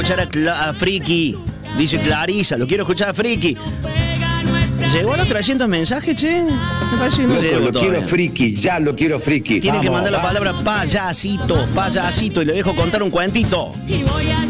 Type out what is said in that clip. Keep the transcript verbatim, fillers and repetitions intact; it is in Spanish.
escuchar a, Cla- a Friki. Dice Clarisa, lo quiero escuchar a Friki. ¿Llegó a los trescientos mensajes, che? Me parece que no Loco, llegó lo todavía. quiero friki, ya lo quiero friki. Tiene que Vamos, mandar la vamos. palabra payasito, payasito, y le dejo contar un cuentito.